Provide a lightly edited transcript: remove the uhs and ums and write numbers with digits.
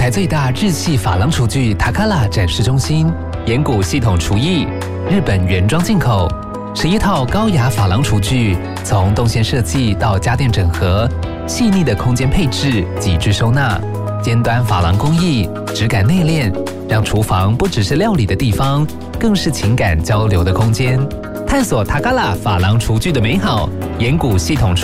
台最大日系珐琅厨具塔卡拉展示中心，岩谷系统厨艺，日本原装进口，11套高雅珐琅厨具，从动线设计到家电整合，细腻的空间配置，极致收纳，尖端珐琅工艺，质感内敛，让厨房不只是料理的地方，更是情感交流的空间。探索塔卡拉珐琅厨具的美好，岩谷系统厨